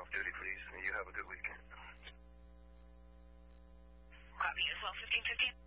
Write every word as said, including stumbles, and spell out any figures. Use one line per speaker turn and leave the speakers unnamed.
off duty, please, and you have a good weekend.
Copy as well, fifteen fifty.